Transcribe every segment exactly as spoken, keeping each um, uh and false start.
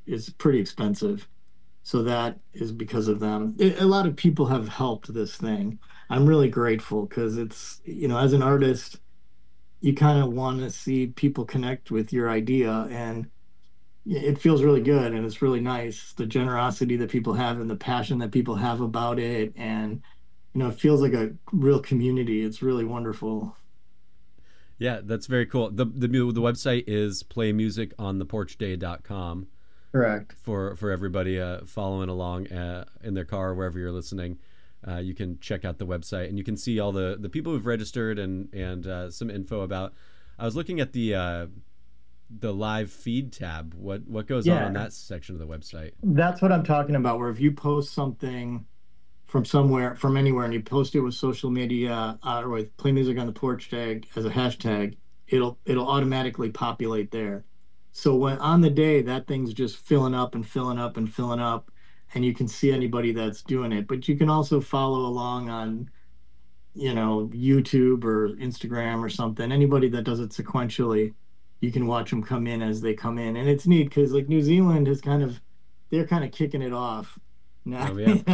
is pretty expensive. So that is because of them. It, a lot of people have helped this thing. I'm really grateful because it's, you know, as an artist, you kind of want to see people connect with your idea, and it feels really good and it's really nice. The generosity that people have and the passion that people have about it. And, you know, it feels like a real community. It's really wonderful. Yeah, that's very cool. The the the website is play music on the porch day dot com Correct. for for everybody uh, following along uh, in their car wherever you're listening. Uh, you can check out the website and you can see all the the people who've registered and and uh, some info about. I was looking at the uh, the live feed tab. What what goes on on Yeah, that section of the website? that's what I'm talking about. Where if you post something from somewhere, from anywhere, and you post it with social media uh, or with Play Music on the Porch tag as a hashtag, it'll it'll automatically populate there. So when on the day that thing's just filling up and filling up and filling up, and you can see anybody that's doing it. But you can also follow along on, you know, YouTube or Instagram or something. Anybody that does it sequentially, you can watch them come in as they come in. And it's neat because like New Zealand has kind of they're kind of kicking it off now. Oh yeah,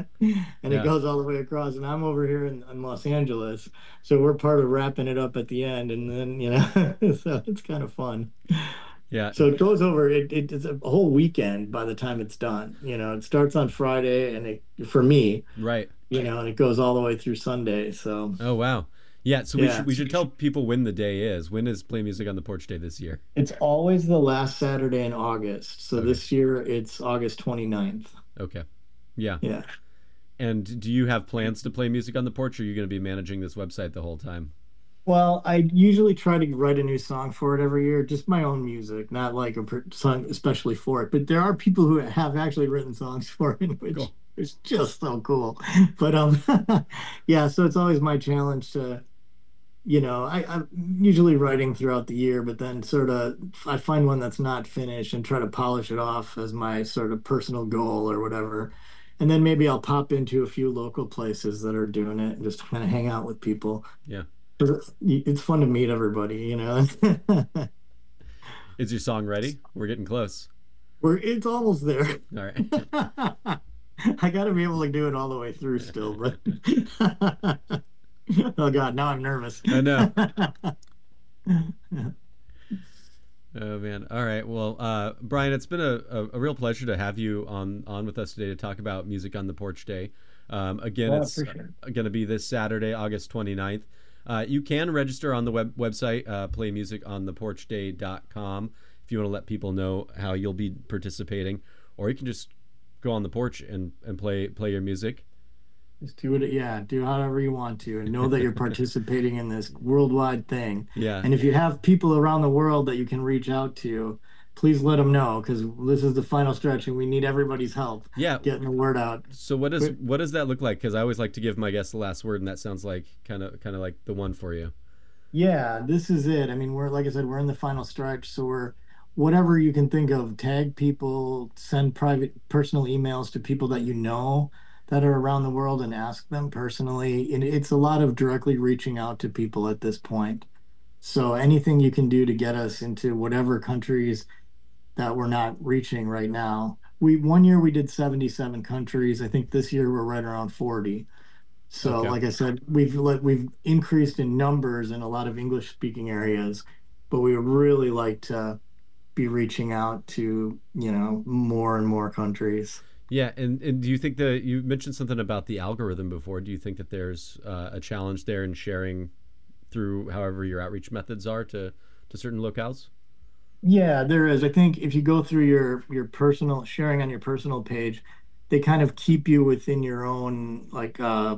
And it yeah. goes all the way across. And I'm over here in, in Los Angeles. So we're part of wrapping it up at the end. And then, you know, so it's kind of fun. Yeah, So it goes over, it, it, it's a whole weekend by the time it's done. You know, it starts on Friday and it, for me, right. you know, and it goes all the way through Sunday. So Oh wow. Yeah, so we yeah, should we should tell people when the day is. When is Play Music on the Porch Day this year? it's always the last Saturday in August. So Okay. this year it's August twenty-ninth. Okay. Yeah. Yeah. And do you have plans to play music on the porch, or are you going to be managing this website the whole time? Well, I usually try to write a new song for it every year, just my own music, not like a per- song especially for it. But there are people who have actually written songs for it, which Cool. is just so cool. But um, yeah, so it's always my challenge to, you know, I, I'm usually writing throughout the year, but then sort of I find one that's not finished and try to polish it off as my sort of personal goal or whatever. And then maybe I'll pop into a few local places that are doing it and just kind of hang out with people. Yeah. 'Cause It's it's fun to meet everybody, you know. Is your song ready? We're getting close. We're it's almost there. All right. I got to be able to do it all the way through still, but oh God, now I'm nervous. I know. Oh man. All right. Well, uh, Brian, it's been a, a, a real pleasure to have you on on with us today to talk about music on the porch day. Um, again, Well, I it's appreciate it. going to be this Saturday, August 29th. Uh, you can register on the web website, uh, play music on the porch day dot com, if you want to let people know how you'll be participating, or you can just go on the porch and, and play play your music. Just do it, yeah, do however you want to, and know that you're participating in this worldwide thing. Yeah. And if you have people around the world that you can reach out to, please let them know because this is the final stretch and we need everybody's help Yeah. getting the word out. So what does But what does that look like? Because I always like to give my guests the last word, and that sounds like kind of kind of like the one for you. yeah, this is it. I mean, we're like I said, we're in the final stretch, so we're whatever you can think of, tag people, send private personal emails to people that you know that are around the world and ask them personally. And it's a lot of directly reaching out to people at this point. So anything you can do to get us into whatever countries that we're not reaching right now. We one year we did seventy-seven countries. I think this year we're right around forty. So Okay. like I said, we've let we've increased in numbers in a lot of English speaking areas, but we would really like to be reaching out to, you know, more and more countries. Yeah, and, and do you think that you mentioned something about the algorithm before? Do you think that there's uh, a challenge there in sharing through however your outreach methods are to to certain locales? Yeah, there is. I think if you go through your your personal sharing on your personal page, they kind of keep you within your own like uh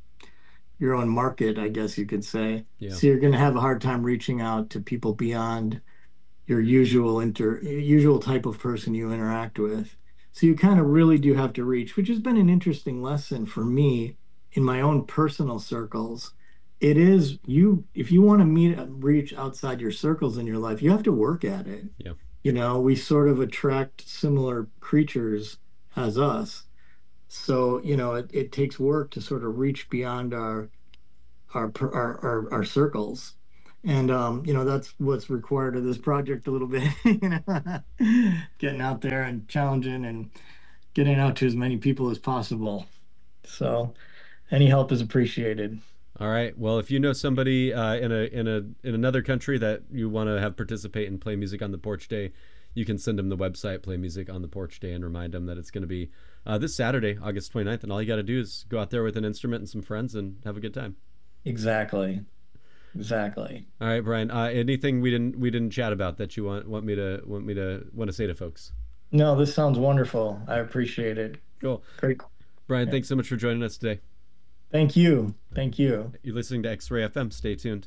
your own market, I guess you could say. Yeah. So you're going to have a hard time reaching out to people beyond your usual inter usual type of person you interact with. So you kind of really do have to reach, which has been an interesting lesson for me in my own personal circles. It is you if you want to meet reach outside your circles in your life, you have to work at it. Yeah. You know, we sort of attract similar creatures as us. So, you know, it, it takes work to sort of reach beyond our our our our, our circles. And um, you know, that's what's required of this project a little bit, you know, getting out there and challenging and getting out to as many people as possible. So any help is appreciated. All right. Well, if you know somebody uh, in a in a in another country that you want to have participate in Play Music on the Porch Day, you can send them the website Play Music on the Porch Day and remind them that it's going to be uh, this Saturday, August twenty-ninth. And all you got to do is go out there with an instrument and some friends and have a good time. Exactly. Exactly. All right, Brian. Uh, anything we didn't we didn't chat about that you want want me to want me to want to say to folks? No, this sounds wonderful. I appreciate it. Cool. Great. Brian, Yeah. thanks so much for joining us today. Thank you. Thank you. You're listening to X-Ray F M. Stay tuned.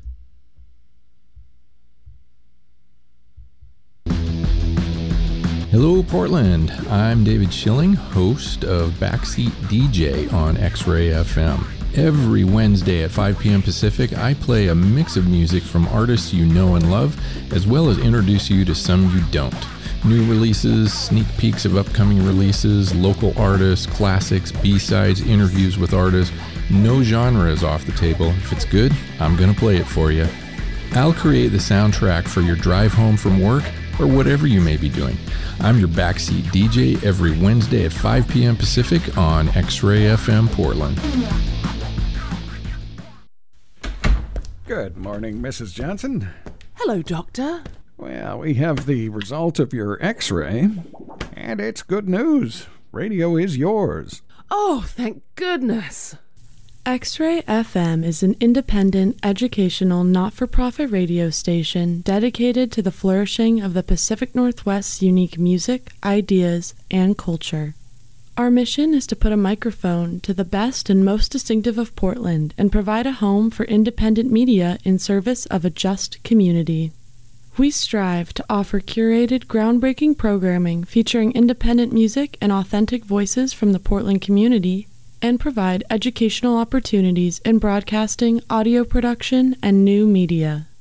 Hello, Portland. I'm David Schilling, host of Backseat D J on X-Ray F M. Every Wednesday at five p.m. Pacific, I play a mix of music from artists you know and love, as well as introduce you to some you don't. New releases, sneak peeks of upcoming releases, local artists, classics, B-sides, interviews with artists. No genre is off the table. If it's good, I'm going to play it for you. I'll create the soundtrack for your drive home from work or whatever you may be doing. I'm your backseat D J every Wednesday at five p.m. Pacific on X-Ray F M Portland. Good morning, Missus Johnson. Hello, Doctor. Well, we have the result of your x-ray, and it's good news. Radio is yours. Oh, thank goodness. X-Ray F M is an independent, educational, not-for-profit radio station dedicated to the flourishing of the Pacific Northwest's unique music, ideas, and culture. Our mission is to put a microphone to the best and most distinctive of Portland and provide a home for independent media in service of a just community. We strive to offer curated, groundbreaking programming featuring independent music and authentic voices from the Portland community, and provide educational opportunities in broadcasting, audio production, and new media.